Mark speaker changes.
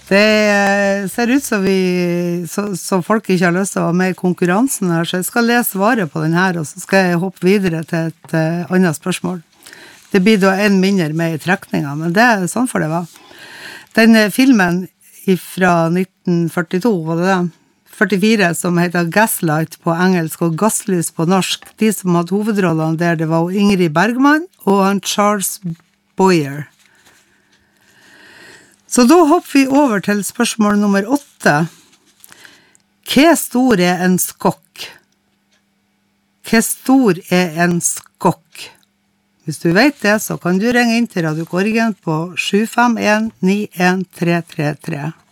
Speaker 1: Det ser ut som så folk ikke har lyst til å være med I konkurransen her, så jeg skal lese svaret på den her, og så skal jeg hoppe videre til et annet spørsmål. Det blir da en mindre med I trekningen, men det sånn for det var. Den filmen fra 1942, var det det? 44, som heter Gaslight på engelsk og Gasslys på norsk. De som hadde hovedrollene der, det var Ingrid Bergman og han Charles Boyer. Så da hopper vi over til spørsmål nummer 8. Hva stor en skokk? Hva stor en skokk? Hvis du vet det, så kan du ringe inn til Radio Korgen på 751-91333.